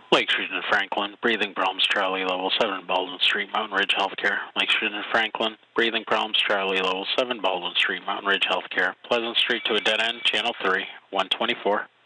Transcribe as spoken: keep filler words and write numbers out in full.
Lake Street and Franklin, breathing problems, Charlie, level seven, Baldwin Street, Mountain Ridge Healthcare. Lake Street and Franklin, breathing problems, Charlie, level seven, Baldwin Street, Mountain Ridge Healthcare. Pleasant Street to a dead end, channel three, one twenty-four.